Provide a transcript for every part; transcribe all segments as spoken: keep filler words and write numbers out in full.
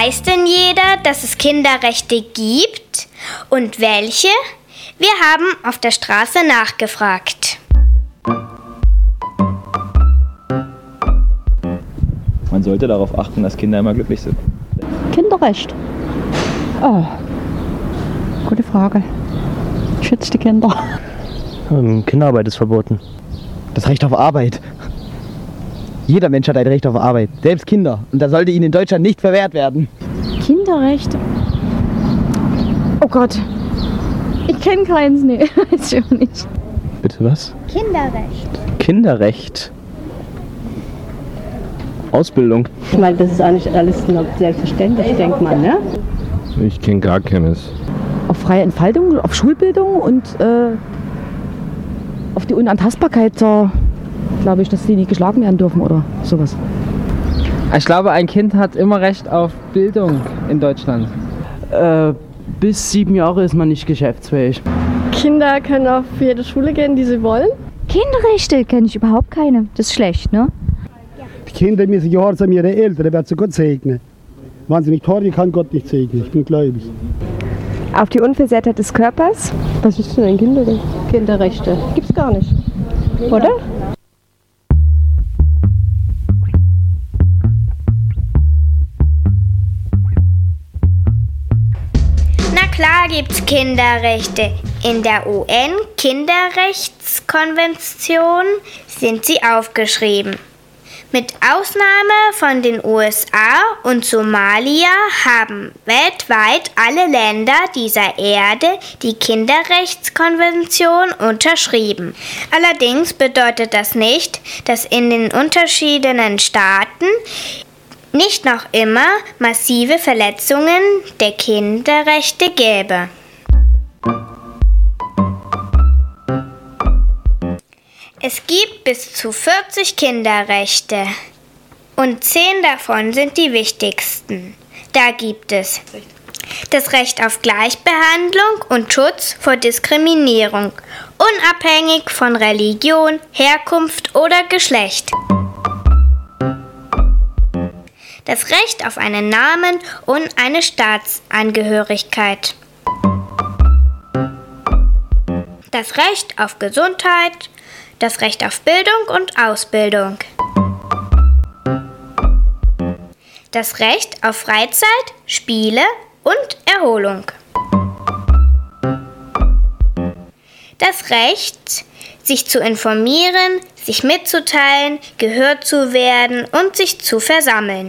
Weiß denn jeder, dass es Kinderrechte gibt? Und welche? Wir haben auf der Straße nachgefragt. Man sollte darauf achten, dass Kinder immer glücklich sind. Kinderrecht. Oh, gute Frage. Schützt die Kinder. Ähm, Kinderarbeit ist verboten. Das Recht auf Arbeit. Jeder Mensch hat ein Recht auf Arbeit, selbst Kinder. Und das sollte ihnen in Deutschland nicht verwehrt werden. Kinderrecht. Oh Gott. Ich kenne keins, nee, weiß ich auch nicht. Bitte was? Kinderrecht. Kinderrecht. Ausbildung. Ich meine, das ist eigentlich alles selbstverständlich, denkt man, ne? Ich kenne gar keines. Auf freie Entfaltung, auf Schulbildung und äh, auf die Unantastbarkeit, glaube ich, dass sie nicht geschlagen werden dürfen oder sowas. Ich glaube, ein Kind hat immer Recht auf Bildung in Deutschland. Äh, bis sieben Jahre ist man nicht geschäftsfähig. Kinder können auf jede Schule gehen, die sie wollen. Kinderrechte kenne ich überhaupt keine. Das ist schlecht, ne? Die Kinder müssen gehorsam ihre Eltern, der wird sie Gott segnen. Wenn sie nicht horchen, kann Gott nicht segnen. Ich bin gläubig. Auf die Unversehrtheit des Körpers. Was ist denn ein Kinderrecht? Kinderrechte. Gibt's gar nicht. Oder? Na klar gibt's Kinderrechte. In der U N-Kinderrechtskonvention sind sie aufgeschrieben. Mit Ausnahme von den U S A und Somalia haben weltweit alle Länder dieser Erde die Kinderrechtskonvention unterschrieben. Allerdings bedeutet das nicht, dass in den unterschiedlichen Staaten nicht noch immer massive Verletzungen der Kinderrechte gäbe. Es gibt bis zu vierzig Kinderrechte und zehn davon sind die wichtigsten. Da gibt es das Recht auf Gleichbehandlung und Schutz vor Diskriminierung, unabhängig von Religion, Herkunft oder Geschlecht. Das Recht auf einen Namen und eine Staatsangehörigkeit. Das Recht auf Gesundheit, das Recht auf Bildung und Ausbildung. Das Recht auf Freizeit, Spiele und Erholung. Das Recht, sich zu informieren, sich mitzuteilen, gehört zu werden und sich zu versammeln.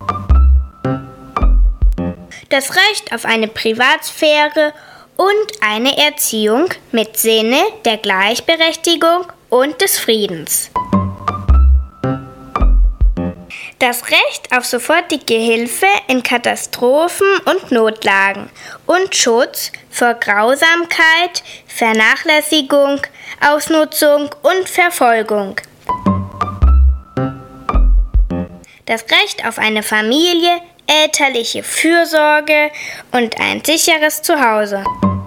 Das Recht auf eine Privatsphäre und eine Erziehung mit Sinne der Gleichberechtigung und des Friedens. Das Recht auf sofortige Hilfe in Katastrophen und Notlagen und Schutz vor Grausamkeit, Vernachlässigung, Ausnutzung und Verfolgung. Das Recht auf eine Familie, elterliche Fürsorge und ein sicheres Zuhause.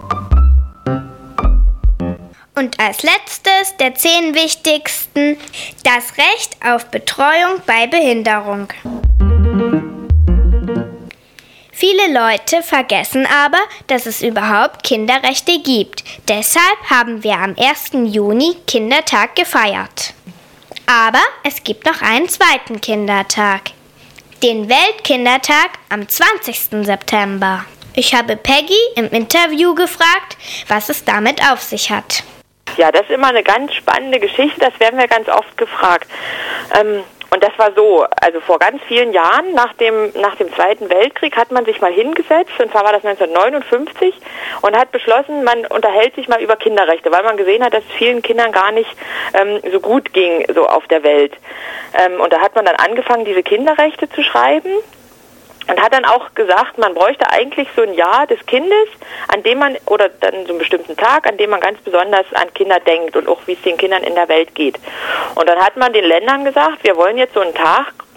Und als letztes, der zehn wichtigsten, das Recht auf Betreuung bei Behinderung. Viele Leute vergessen aber, dass es überhaupt Kinderrechte gibt. Deshalb haben wir am ersten Juni Kindertag gefeiert. Aber es gibt noch einen zweiten Kindertag, den Weltkindertag am zwanzigsten September. Ich habe Peggy im Interview gefragt, was es damit auf sich hat. Ja, das ist immer eine ganz spannende Geschichte, das werden wir ganz oft gefragt. Ähm, und das war so, also vor ganz vielen Jahren, nach dem, nach dem Zweiten Weltkrieg, hat man sich mal hingesetzt, und zwar war das neunzehnhundertneunundfünfzig, und hat beschlossen, man unterhält sich mal über Kinderrechte, weil man gesehen hat, dass es vielen Kindern gar nicht ähm, so gut ging, so auf der Welt. Ähm, und da hat man dann angefangen, diese Kinderrechte zu schreiben. Und hat dann auch gesagt, man bräuchte eigentlich so ein Jahr des Kindes, an dem man, oder dann so einen bestimmten Tag, an dem man ganz besonders an Kinder denkt und auch wie es den Kindern in der Welt geht. Und dann hat man den Ländern gesagt, wir wollen jetzt so einen Tag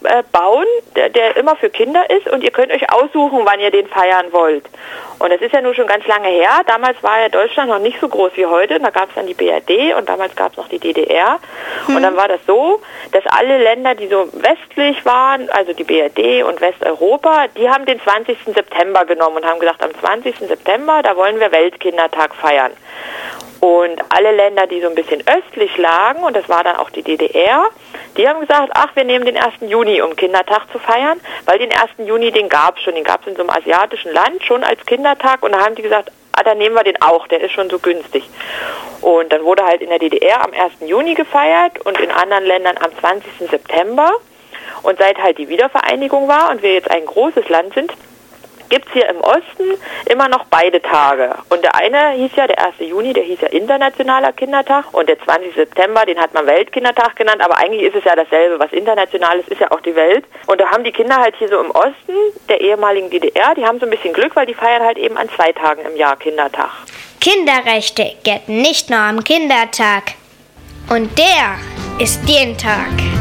äh, bauen, der, der immer für Kinder ist und ihr könnt euch aussuchen, wann ihr den feiern wollt. Und das ist ja nun schon ganz lange her. Damals war ja Deutschland noch nicht so groß wie heute. Da gab es dann die B R D und damals gab es noch die D D R. Hm. Und dann war das so, dass alle Länder, die so westlich waren, also die B R D und Westeuropa, die haben den zwanzigsten September genommen und haben gesagt, am zwanzigsten September, da wollen wir Weltkindertag feiern. Und alle Länder, die so ein bisschen östlich lagen, und das war dann auch die D D R, die haben gesagt, ach, wir nehmen den ersten Juni, um Kindertag zu feiern, weil den ersten Juni, den gab es schon, den gab es in so einem asiatischen Land schon als Kindertag, und da haben die gesagt, ah, dann nehmen wir den auch, der ist schon so günstig. Und dann wurde halt in der D D R am ersten Juni gefeiert und in anderen Ländern am zwanzigsten September. Und seit halt die Wiedervereinigung war und wir jetzt ein großes Land sind, gibt es hier im Osten immer noch beide Tage. Und der eine hieß ja, der erste Juni, der hieß ja Internationaler Kindertag. Und der zwanzigste September, den hat man Weltkindertag genannt. Aber eigentlich ist es ja dasselbe. Was international ist, ist ja auch die Welt. Und da haben die Kinder halt hier so im Osten der ehemaligen D D R, die haben so ein bisschen Glück, weil die feiern halt eben an zwei Tagen im Jahr Kindertag. Kinderrechte gelten nicht nur am Kindertag. Und der ist jeden Tag.